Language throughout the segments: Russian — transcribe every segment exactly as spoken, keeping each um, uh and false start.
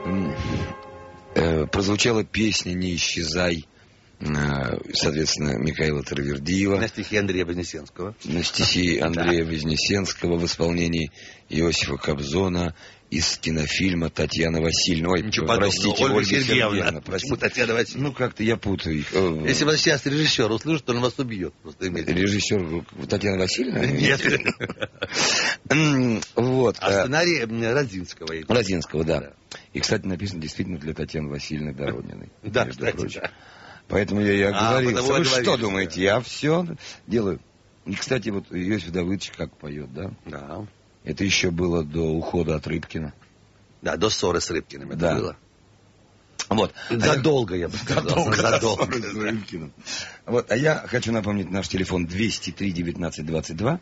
прозвучала песня «Не исчезай», соответственно, Михаила Таравердиева. На стихи Андрея Вознесенского. На стихи Андрея да. Вознесенского в исполнении Иосифа Кобзона из кинофильма Татьяна Васильевна. Ой, Ничего простите, подобного. Ольга, Ольга Сергеевна. Сергеевна. Почему Татьяна Васильевна? Ну, как-то я путаю их. Если вас сейчас режиссер услышит, то он вас убьет. Просто режиссер Татьяна Васильевна? Нет. Вот. А сценарий Родзинского. Родзинского, да. И, кстати, написано действительно для Татьяны Васильевны Дорониной. Да, кстати, да. Поэтому я и оговорился. А, вы что думаете, я все делаю. И, кстати, вот Иосиф Давыдович как поет, да? Да. Это еще было до ухода от Рыбкина. Да, до ссоры с Рыбкиным это да. было. Вот. Задолго, а я бы сказал. Задолго, задолго. С Рыбкиным. Вот. А я хочу напомнить наш телефон двести три девятнадцать двадцать два.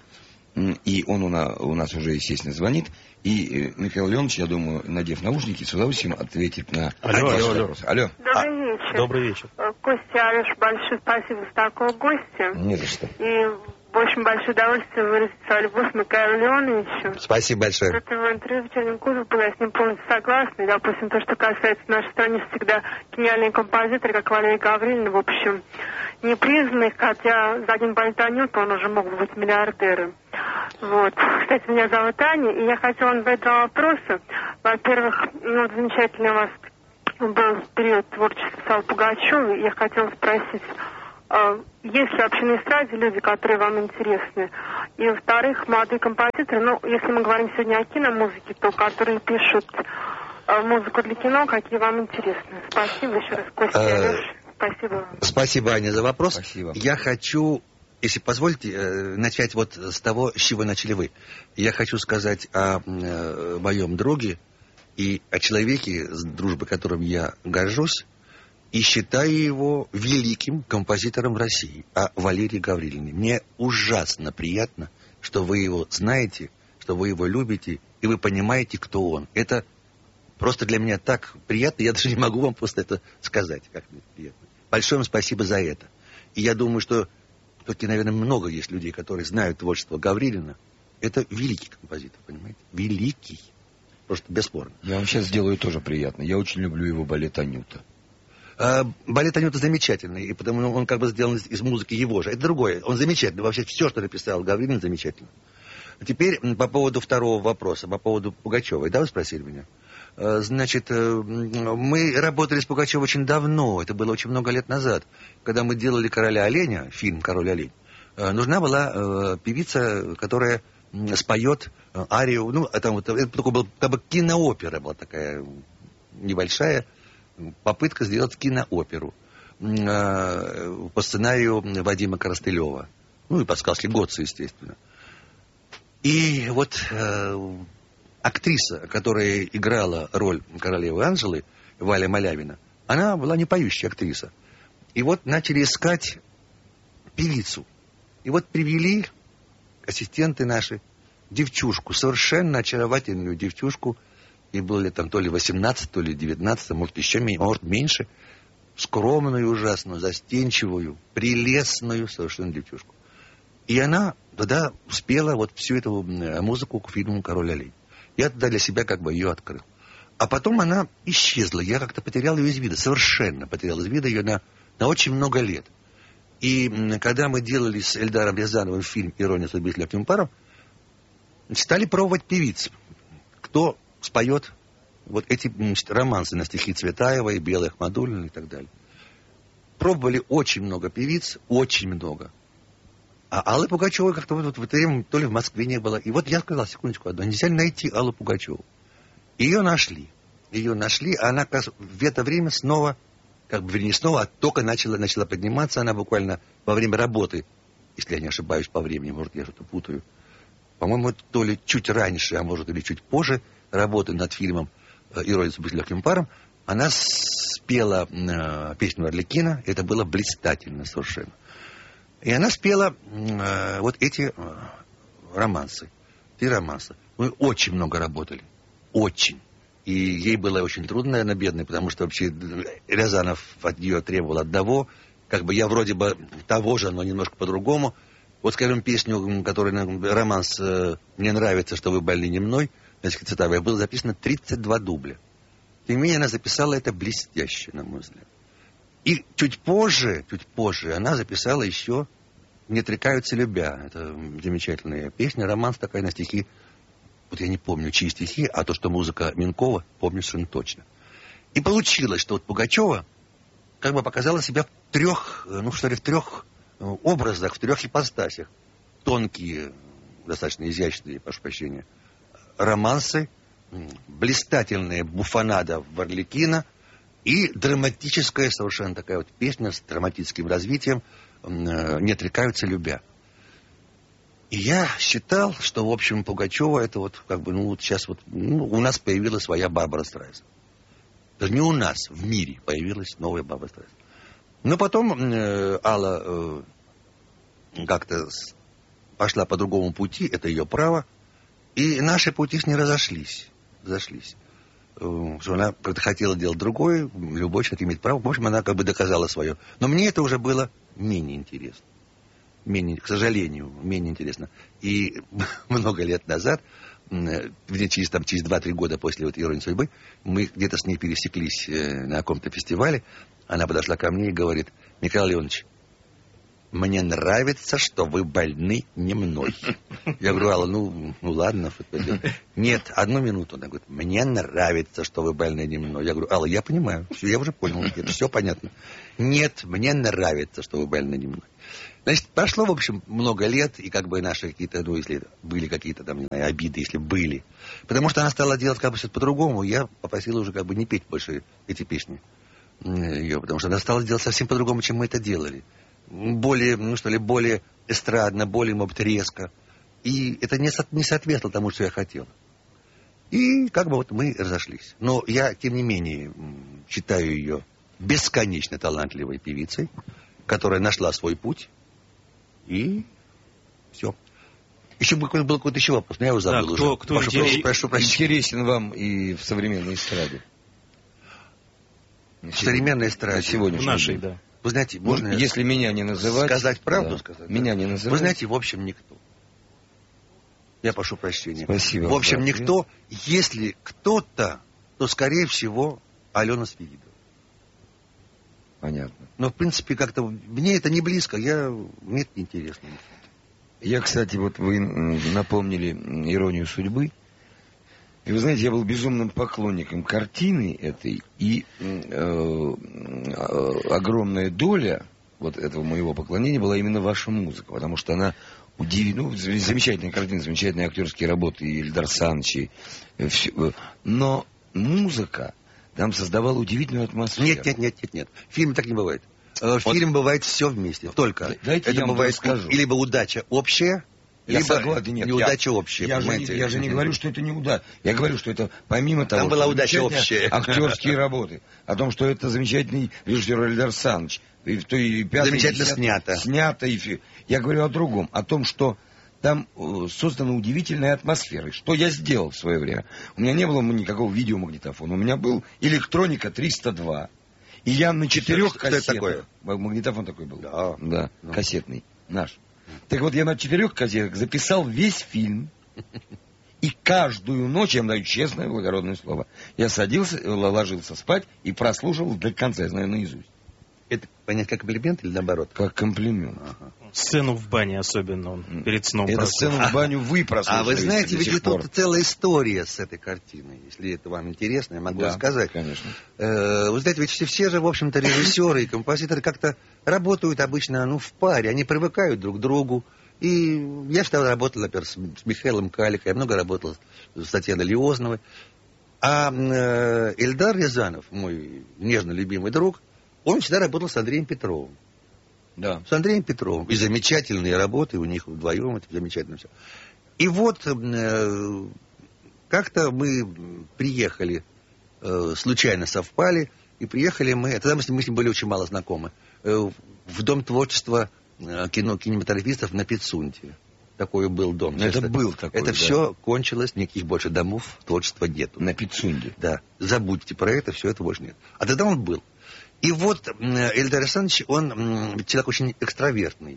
И он у нас, у нас уже, естественно, звонит. И Михаил Леонович, я думаю, надев наушники, с удовольствием ответит на алло, ваш алло, вопрос. Алло. Добрый а, вечер. Добрый вечер. Костя, Алеш, большое спасибо за такого гостя. Не за что. И очень большое удовольствие выразить свою любовь Михаилу Леоновичу. Спасибо большое. Это его интервью «Вечерний Кузов» было, я с ним полностью согласна. И, допустим, то, что касается нашей страны, всегда гениальные композиторы, как Валерий Гаврилин, в общем, не признанный, хотя за один бальтонют он уже мог бы быть миллиардером. Вот. Кстати, меня зовут Аня, и я хотела вам задать два вопроса. Во-первых, ну, замечательный у вас был период творчества Аллы Пугачевой. Я хотела спросить, э, есть ли вообще на эстраде люди, которые вам интересны? И, во-вторых, молодые композиторы, ну, если мы говорим сегодня о киномузыке, то которые пишут э, музыку для кино, какие вам интересны? Спасибо еще раз, Костя, Алеш. Спасибо вам. Спасибо, Аня, за вопрос. Спасибо. Я хочу, если позволите, начать вот с того, с чего начали вы. Я хочу сказать о моем друге и о человеке, с дружбой которым я горжусь, и считаю его великим композитором в России, о Валерии Гаврилине. Мне ужасно приятно, что вы его знаете, что вы его любите, и вы понимаете, кто он. Это просто для меня так приятно, я даже не могу вам просто это сказать, как мне приятно. Большое вам спасибо за это. И я думаю, что все-таки, наверное, много есть людей, которые знают творчество Гаврилина. Это великий композитор, понимаете? Великий. Просто бесспорно. Я вам сейчас сделаю тоже приятно. Я очень люблю его балет «Анюта». А, балет «Анюта» замечательный, и потому что он как бы сделан из, из музыки его же. Это другое. Он замечательный. Вообще все, что написал Гаврилин, замечательно. А теперь по поводу второго вопроса, по поводу Пугачевой. Да, вы спросили меня? Значит, мы работали с Пугачевой очень давно, это было очень много лет назад, когда мы делали «Короля оленя», фильм «Король олень». Нужна была певица, которая споет арию, ну, там вот, это такой был, как бы киноопера была такая небольшая, попытка сделать кинооперу по сценарию Вадима Коростылева, ну и по сказке Готца, естественно. И вот актриса, которая играла роль королевы Анжелы, Валя Малявина, она была не поющая актриса. И вот начали искать певицу. И вот привели ассистенты наши девчушку, совершенно очаровательную девчушку. Ей было лет там то ли восемнадцать, то ли девятнадцать, может еще меньше, может меньше. Скромную, ужасную, застенчивую, прелестную совершенно девчушку. И она тогда спела вот всю эту музыку к фильму «Король олень». Я тогда для себя как бы ее открыл. А потом она исчезла. Я как-то потерял ее из вида. Совершенно потерял из вида ее на, на очень много лет. И когда мы делали с Эльдаром Рязановым фильм «Ирония судьбы» с легким паром, стали пробовать певиц. Кто споет вот эти значит, романсы на стихи Цветаевой, Белой Ахмадуллиной и так далее. Пробовали очень много певиц, очень много. А Аллы Пугачевой как-то вот, вот в это время то ли в Москве не было. И вот я сказал, секундочку одну, нельзя найти Аллу Пугачеву. Ее нашли. Ее нашли, а она как раз в это время снова, как бы, вернее, снова, а только начала, начала подниматься. Она буквально во время работы, если я не ошибаюсь по времени, может, я что-то путаю, по-моему, то ли чуть раньше, а может, или чуть позже работы над фильмом «Ирония судьбы с легким паром», она спела э, песню Арлекина. Это было блистательно совершенно. И она спела э, вот эти э, романсы. Три романса. Мы очень много работали. Очень. И ей было очень трудно, наверное, бедной, потому что вообще Рязанов от нее требовал одного. Как бы я вроде бы того же, но немножко по-другому. Вот, скажем, песню, которая романс э, «Мне нравится, что вы больны не мной», значит, цитата, было записано тридцать два дубля. Тем не менее, она записала это блестяще, на мой взгляд. И чуть позже, чуть позже она записала еще «Не отрекаются любя». Это замечательная песня, романс такая на стихи. Вот я не помню, чьи стихи, а то, что музыка Минкова, помню совершенно точно. И получилось, что вот Пугачева как бы показала себя в трех, ну что ли, в трех образах, в трех ипостасях. Тонкие, достаточно изящные, прошу прощения, романсы, блистательная буфонада Варликина и драматическая совершенно такая вот песня с драматическим развитием «Не отрекаются любя». И я считал, что, в общем, Пугачева это вот как бы, ну вот сейчас вот, ну, у нас появилась своя Барбара Страйзанд. Даже не у нас, в мире появилась новая Барбара Страйзанд. Но потом э, Алла э, как-то пошла по другому пути, это ее право, и наши пути с ней разошлись. разошлись. Э, что она как-то хотела делать другое, любой человек имеет право, в общем, она как бы доказала свое. Но мне это уже было менее интересно. Менее, к сожалению, менее интересно. И много лет назад, через, там, через два-три года после вот «Иронии судьбы», мы где-то с ней пересеклись на каком-то фестивале. Она подошла ко мне и говорит: Михаил Леонович, мне нравится, что вы больны не мной. Я говорю: Алла, ну, ну ладно. Нет, одну минуту. Она говорит: мне нравится, что вы больны не мной. Я говорю: Алла, я понимаю, все, я уже понял, это все понятно. Нет, мне нравится, что вы больны не мной. Значит, прошло, в общем, много лет, и как бы наши какие-то, ну, если были какие-то там, не знаю, обиды, если были. Потому что она стала делать как бы все по-другому, я попросил уже как бы не петь больше эти песни ее, потому что она стала делать совсем по-другому, чем мы это делали. Более, ну что ли, более эстрадно, более, может быть, резко. И это не, со, не соответствовало тому, что я хотел. И как бы вот мы разошлись. Но я, тем не менее, считаю ее бесконечно талантливой певицей, которая нашла свой путь. И все. Еще был, был какой-то еще вопрос, но я его забыл да, уже. Кто, кто прошу, интерес... прошу, прошу, интересен вам и в современной эстраде? В современной эстраде. Сегодня. В нашей, да. Вы знаете, можно... Ну, если меня не называть... Сказать правду, да. сказать. Меня не называть. Вы знаете, в общем, никто. Я прошу прощения. Спасибо. В общем, да. никто. Если кто-то, то, скорее всего, Алена Свиридова. Понятно. Но, в принципе, как-то мне это не близко, я... мне это неинтересно. Я, кстати, вот вы напомнили «Иронию судьбы». И вы знаете, я был безумным поклонником картины этой, и э, огромная доля вот этого моего поклонения была именно ваша музыка, потому что она удивительная, ну, замечательная картина, замечательные актерские работы, и Эльдар Саныч, и все, но музыка там создавала удивительную атмосферу. Нет, нет, нет, нет, нет. В фильме так не бывает. В вот. Фильме бывает все вместе. Только дайте это я бывает скажу. Либо удача общая, Я либо согласен, нет, неудача я, общая. Я, же, я же не говорю, что это неудача. Я говорю, что это помимо того, там была что удача общая. Актерские работы. О том, что это замечательный режиссер Эльдар Саныч. И, то, и пятый, замечательно десятый, снято. Снято. И, я говорю о другом. О том, что там э, создана удивительная атмосфера. Что я сделал в свое время. У меня не было никакого видеомагнитофона. У меня был электроника триста два. И я на четырех что, кассетах... Что это такое? Магнитофон такой был. Да. Да, ну. Кассетный. Наш. Так вот, я на четырех кассетах записал весь фильм. И каждую ночь, я вам даю честное, благородное слово, я садился, ложился спать и прослушивал до конца, я знаю наизусть. Это понять как комплимент или наоборот? Как комплимент. Ага. Сцену в бане особенно он перед сном Эту сцену в баню вы прослушали. А вы знаете, ведь тут целая история с этой картиной. Если это вам интересно, я могу да, рассказать. Конечно. Э, вы знаете, ведь все, все же, в общем-то, режиссеры и композиторы как-то работают обычно ну, в паре. Они привыкают друг к другу. И я всегда работал, например, с, с Михаилом Каликой, я много работал с Татьяной Лиозновой. А э, Эльдар Рязанов, мой нежно любимый друг, он всегда работал с Андреем Петровым. Да. С Андреем Петровым. И замечательные работы у них вдвоем, это замечательно все. И вот э, как-то мы приехали, э, случайно совпали, и приехали мы, тогда мы с ним, мы с ним были очень мало знакомы, э, в Дом творчества э, кино, кинематографистов на Пицунде. Такой был дом. Это Сейчас, был такой, Это да. все кончилось, никаких больше домов, творчества нету. На Пицунде. Да. Забудьте про это, все это больше нет. А тогда он был. И вот Эльдар Александрович, он человек очень экстравертный.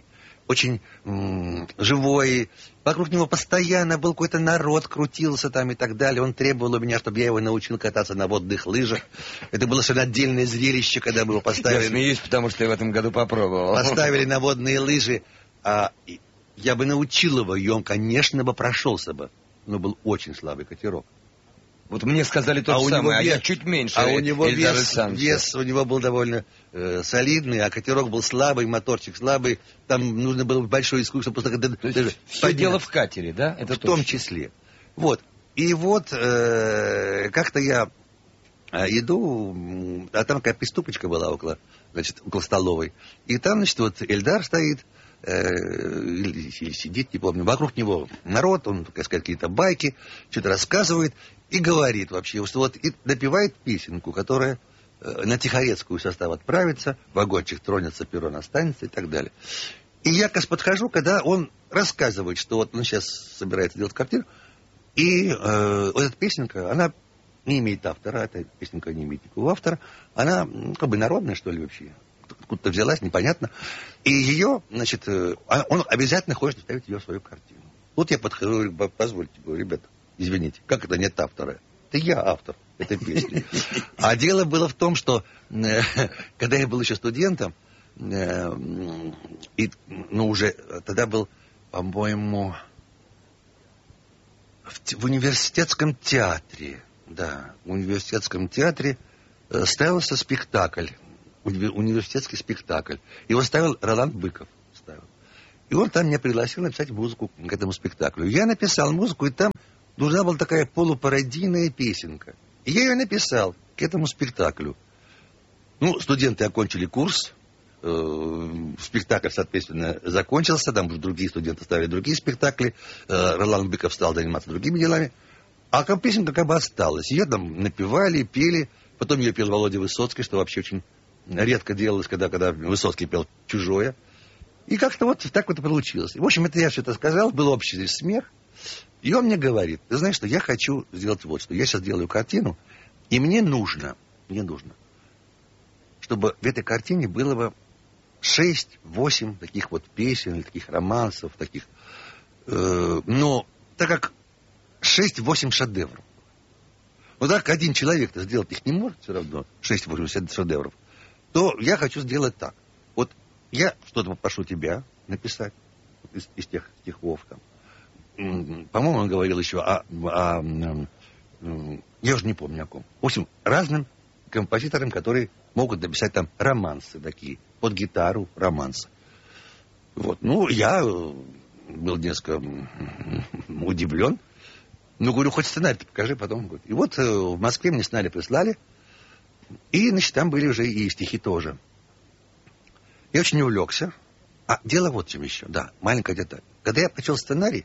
очень м- живой. Вокруг него постоянно был какой-то народ, крутился там и так далее. Он требовал у меня, чтобы я его научил кататься на водных лыжах. Это было совершенно отдельное зрелище, когда мы его поставили. Я смеюсь, потому что я в этом году попробовал. Поставили на водные лыжи. А я бы научил его, и он, конечно, бы прошелся бы. Но был очень слабый катерок. Вот мне сказали то а же самое, вес, а я чуть меньше. А у него вес, вес у него был довольно э, солидный, а катерок был слабый, моторчик слабый. Там нужно было большое искусство. Просто, когда, то есть все поднять. Дело в катере, да? Это в точно. том числе. Вот. И вот э, как-то я э, иду, а там такая приступочка была около, значит, около столовой. И там, значит, вот Эльдар стоит, или сидит, не помню, вокруг него народ, он, так сказать, какие-то байки, что-то рассказывает и говорит вообще, что вот и допевает песенку, которая на Тихорецкую состав отправится, вагончик тронется, перрон останется и так далее. И я, как подхожу, когда он рассказывает, что вот он сейчас собирается делать картину, и э, вот эта песенка, она не имеет автора, эта песенка не имеет никакого автора, она как бы народная, что ли, вообще. Откуда-то взялась, непонятно. И ее, значит, он обязательно хочет вставить ее в свою картину. Вот я подхожу, говорю, позвольте, говорю, ребята, извините, как это нет автора? Это я автор этой песни. А дело было в том, что когда я был еще студентом, и, ну, уже тогда был, по-моему, в, в университетском театре, да, в университетском театре ставился спектакль. Университетский спектакль. Его ставил Роланд Быков. Ставил. И он там меня пригласил написать музыку к этому спектаклю. Я написал музыку, и там нужна была такая полупародийная песенка. И я ее написал к этому спектаклю. Ну, студенты окончили курс, э, спектакль, соответственно, закончился, там уже другие студенты ставили другие спектакли, э, Роланд Быков стал заниматься другими делами, а песенка как бы осталась. Ее там напевали, пели, потом ее пел Володя Высоцкий, что вообще очень редко делалось, когда, когда Высоцкий пел «Чужое». И как-то вот так вот и получилось. В общем, это я все это сказал, был общий смех. И он мне говорит, ты знаешь, что я хочу сделать вот что. Я сейчас делаю картину, и мне нужно, мне нужно, чтобы в этой картине было бы шесть-восемь таких вот песен, таких романсов, таких. Э, но так как шесть-восемь шедевров. Вот так один человек-то сделать их не может все равно, шесть-восемь шедевров. То я хочу сделать так. Вот я что-то попрошу тебя написать из, из тех стихов там. По-моему, он говорил еще о, о, о... Я уже не помню о ком. В общем, разным композиторам, которые могут написать там романсы такие. Под гитару романсы. Вот. Ну, я был несколько удивлен. Ну, говорю, хоть сценарий-то покажи потом. И вот в Москве мне сценарий прислали. И, значит, там были уже и стихи тоже. Я очень увлекся. А дело вот в чем еще. Да, маленькая деталь. Когда я прочел сценарий,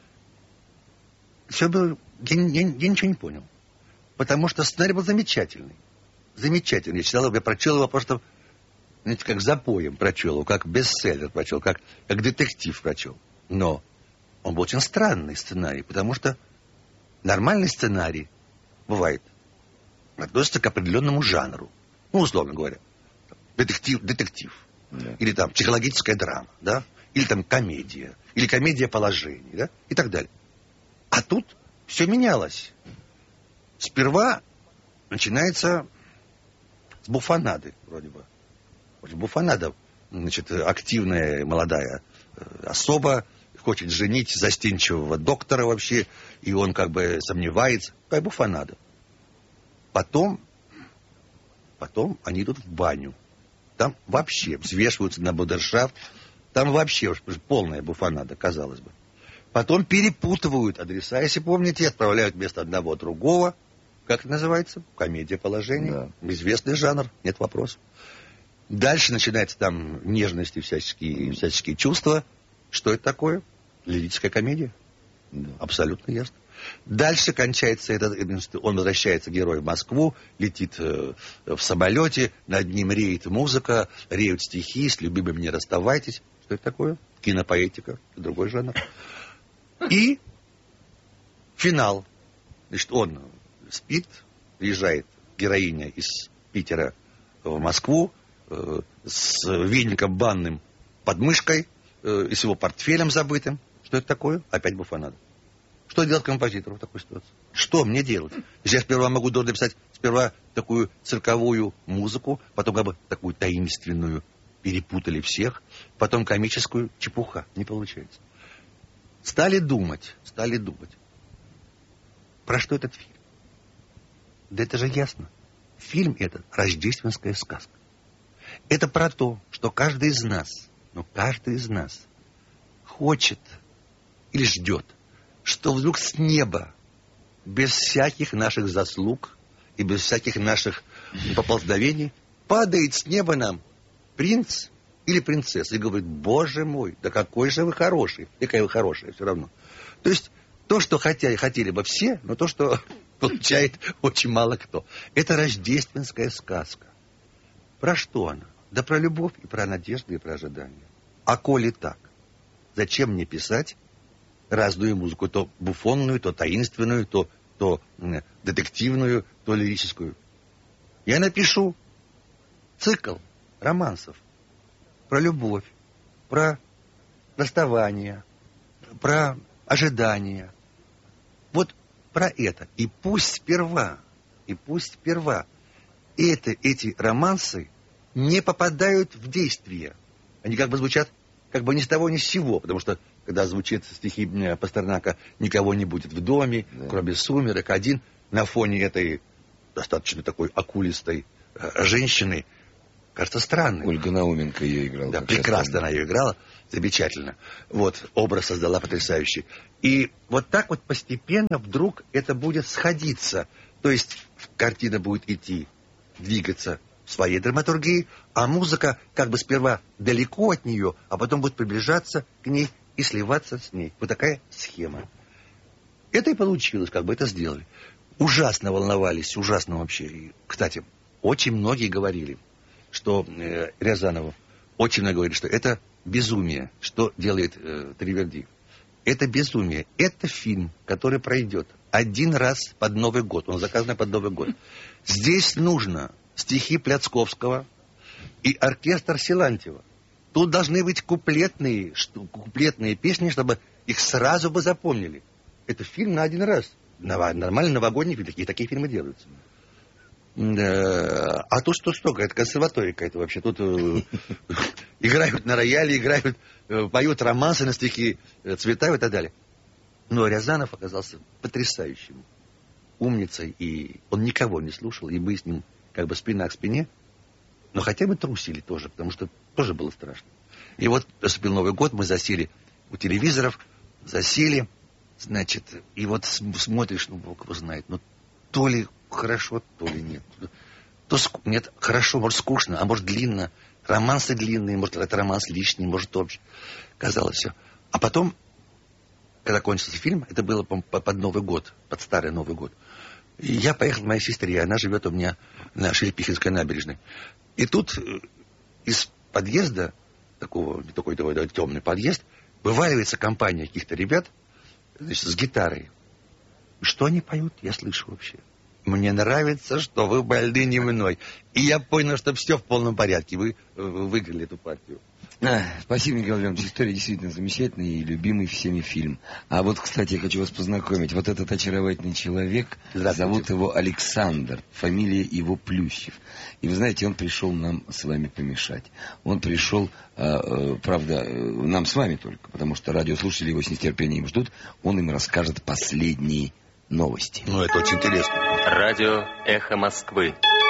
все было... Я, я, я ничего не понял. Потому что сценарий был замечательный. Замечательный. Я читал его, я прочел его просто, знаете, как запоем прочел его, как бестселлер прочел, как, как детектив прочел. Но он был очень странный сценарий, потому что нормальный сценарий бывает относится к определенному жанру. Ну, условно говоря, детектив, детектив. Да. Или там психологическая драма, да? Или там комедия. Или комедия положений, да? И так далее. А тут все менялось. Сперва начинается с буфонады, вроде бы. Буфонада, значит, активная молодая особа, хочет женить застенчивого доктора вообще, и он как бы сомневается. Какая буфонада. Потом, потом они идут в баню. Там вообще взвешиваются на брудершафт. Там вообще уж полная буфонада, казалось бы. Потом перепутывают адреса, если помните, отправляют вместо одного другого. Как это называется? Комедия положений. Да. Известный жанр, нет вопросов. Дальше начинается там нежность и всяческие, всяческие чувства. Что это такое? Лирическая комедия. Да. Абсолютно ясно. Дальше кончается этот, он возвращается, герой, в Москву, летит э, в самолете, над ним реет музыка, реют стихи, с любимым не расставайтесь. Что это такое? Кинопоэтика, другой жанр. И финал. Значит, он спит, приезжает героиня из Питера в Москву э, с веником банным под мышкой, э, и с его портфелем забытым. Что это такое? Опять буфонада. Что делать композитору в такой ситуации? Что мне делать? Если я сперва могу написать сперва такую цирковую музыку, потом как бы такую таинственную, перепутали всех, потом комическую, чепуха, не получается. Стали думать, стали думать. Про что этот фильм? Да это же ясно. Фильм этот рождественская сказка. Это про то, что каждый из нас, ну каждый из нас хочет или ждет, что вдруг с неба, без всяких наших заслуг и без всяких наших поползновений, падает с неба нам принц или принцесса и говорит: боже мой, да какой же вы хороший. Какая вы хорошая все равно. То есть то, что хотели, хотели бы все, но то, что получает очень мало кто. Это рождественская сказка. Про что она? Да про любовь и про надежду и про ожидание. А коли так, зачем мне писать разную музыку, то буфонную, то таинственную, то, то э, детективную, то лирическую? Я напишу цикл романсов про любовь, про расставание, про ожидание. Вот про это. И пусть сперва, и пусть сперва это, эти романсы не попадают в действие. Они как бы звучат как бы ни с того, ни с сего, потому что когда звучат стихи Пастернака «Никого не будет в доме, да. кроме сумерек», один на фоне этой достаточно такой акулистой э, женщины кажется странным. Ольга Науменко ее играла. Да, прекрасно она ее играла, замечательно. Вот, образ создала потрясающий. И вот так вот постепенно вдруг это будет сходиться. То есть картина будет идти, двигаться в своей драматургии, а музыка как бы сперва далеко от нее, а потом будет приближаться к ней и сливаться с ней. Вот такая схема. Это и получилось, как бы это сделали. Ужасно волновались, ужасно вообще. И, кстати, очень многие говорили, что э, Рязанова, очень много говорили, что это безумие, что делает э, Тривердиев. Это безумие. Это фильм, который пройдет один раз под Новый год. Он заказан под Новый год. Здесь нужно стихи Пляцковского и оркестр Силантьева. Тут должны быть куплетные, что, куплетные песни, чтобы их сразу бы запомнили. Это фильм на один раз. Нормальный новогодний фильм. Такие, такие фильмы делаются. Да. А тут что столько? Это консерватория какая-то вообще. Тут э, играют на рояле, играют, э, поют романсы на стихи э, Цветаева и так далее. Но Рязанов оказался потрясающим умницей, и он никого не слушал, и мы с ним как бы спина к спине, но хотя бы трусили тоже, потому что тоже было страшно. И вот наступил Новый год, мы засели у телевизоров, засели, значит, и вот смотришь, ну, Бог его знает, ну, то ли хорошо, то ли нет. То ск... Нет, хорошо, может, скучно, а может, длинно. Романсы длинные, может, это романс лишний, может, вообще. Казалось все. А потом, когда кончился фильм, это было под Новый год, под старый Новый год. И я поехал к моей сестре, она живет у меня на Шерепихинской набережной. И тут из подъезда, такого, такой, такой, такой темный подъезд, вываливается компания каких-то ребят, значит, с гитарой. Что они поют, я слышу вообще. Мне нравится, что вы больны не мной. И я понял, что все в полном порядке. Вы, вы выиграли эту партию. А, спасибо, Михаил Леонидович. История действительно замечательная и любимый всеми фильм. А вот, кстати, я хочу вас познакомить. Вот этот очаровательный человек, зовут его Александр. Фамилия его Плющев. И вы знаете, он пришел нам с вами помешать. Он пришел, э, э, правда, э, нам с вами только, потому что радиослушатели его с нетерпением ждут. Он им расскажет последние новости. Ну, это очень интересно. Радио «Эхо Москвы».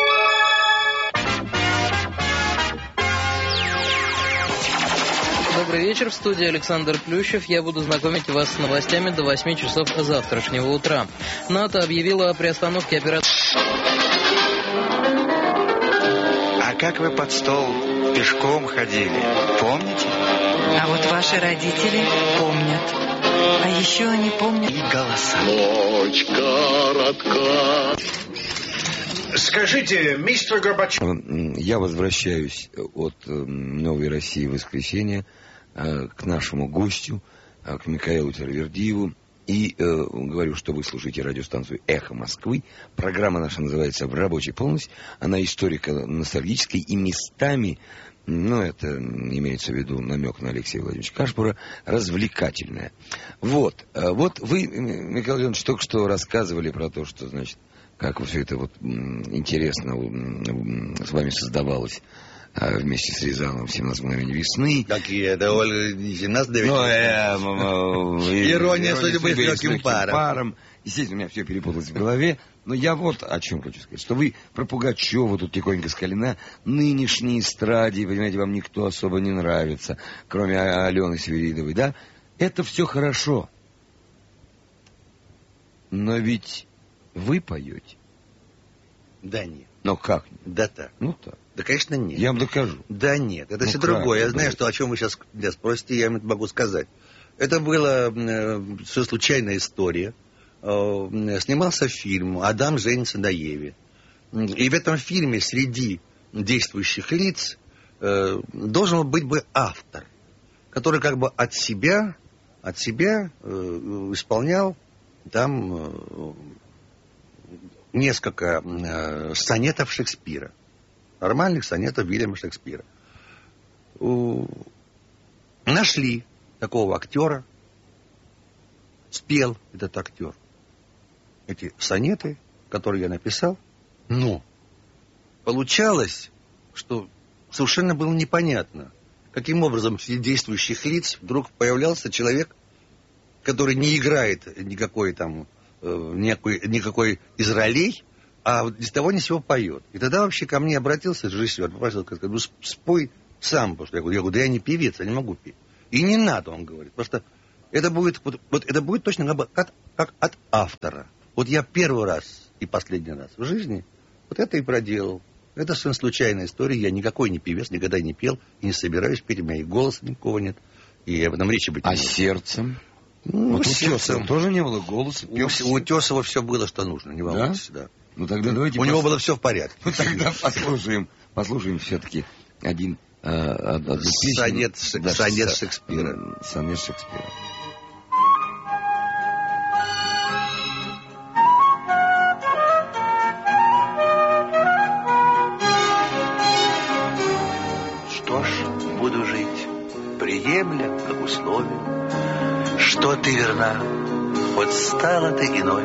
Добрый вечер, в студии Александр Плющев. Я буду знакомить вас с новостями до восьми часов завтрашнего утра. НАТО объявила о приостановке операции... А как вы под стол пешком ходили, помните? А вот ваши родители помнят. А еще они помнят... И голоса. Ночь коротка. Скажите, мистер Горбачев... Я возвращаюсь от «Новой России» в воскресенье к нашему гостю, к Михаилу Тривердиеву. И э, говорю, что вы слушаете радиостанцию «Эхо Москвы». Программа наша называется «В рабочей полночь». Она историко-ностальгическая и местами ну, это имеется в виду намек на Алексея Владимировича Кашпура, развлекательная. Вот. Вот вы, Михаил Леонидович, только что рассказывали про то, что, значит, как все это вот интересно с вами создавалось вместе с Рязановым «семнадцать мгновений весны». Какие это, Ольга, семнадцать мгновений. Ирония судьбы с легким паром. Естественно, у меня все перепуталось в голове. Но я вот о чем хочу сказать. Что вы про Пугачева тут тихонько сказали на нынешней эстраде, понимаете, вам никто особо не нравится, кроме Алены Свиридовой, да? Это все хорошо. Но ведь вы поете. Да нет. Но как? Да так. Ну так. Да, конечно, нет. Я вам докажу. Да нет, это ну, все другое. Я знаю, будет? что, о чем вы сейчас меня спросите, я вам это могу сказать. Это была э, все случайная история. Э, снимался фильм «Адам женится на Еве». И в этом фильме среди действующих лиц э, должен быть бы автор, который как бы от себя, от себя э, исполнял там э, несколько э, сонетов Шекспира. Нормальных сонетов Вильяма Шекспира. У... Нашли такого актера, спел этот актер эти сонеты, которые я написал, но получалось, что совершенно было непонятно, каким образом среди действующих лиц вдруг появлялся человек, который не играет никакой там, э, никакой, никакой из ролей, а ни с того ни с сего поет. И тогда вообще ко мне обратился режиссер, попросил, сказать, ну спой сам, потому что я говорю, я говорю, да я не певец, я не могу петь. И не надо, он говорит, просто это будет, вот, вот это будет точно как, бы, как, как от автора. Вот я первый раз и последний раз в жизни вот это и проделал. Это совершенно случайная история, я никакой не певец, никогда не пел, и не собираюсь петь, у меня и голоса никакого нет, и об этом речи быть не а может. сердцем? Ну, вот сердцем. у Тесова тоже не было голоса. У, у Тесова все было, что нужно, не волнуйтесь, да? да. Ну тогда давайте... У пос... него было все в порядке. Ну тогда послушаем, послушаем все-таки один... А, одну песню. Сонет, да, сонет со, Шекспира. Сонет Шекспира. Что ж, буду жить, приемля, как условие, что ты верна, хоть стала ты иной.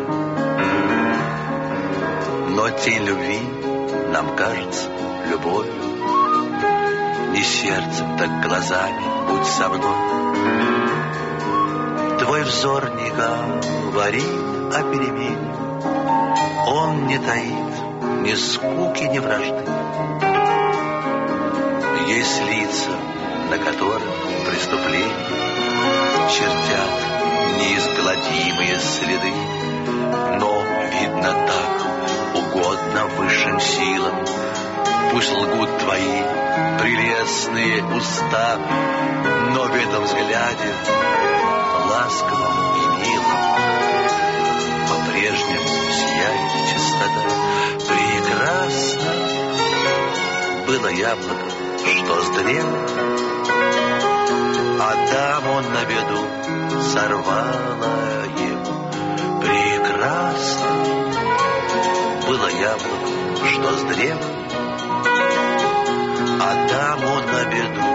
Но тень любви нам кажется любовью. Не сердцем, так глазами будь со мной. Твой взор не говорит о перемене, он не таит ни скуки, ни вражды. Есть лица, на которых преступления чертят неизгладимые следы, но видно так угодно высшим силам. Пусть лгут твои прелестные уста, но в этом взгляде, ласковом и милом, по-прежнему сияет чистота. Прекрасно было яблоко, что сдрело, Адаму на беду сорвало его. Прекрасно было яблоко, что сдрело, Адаму на беду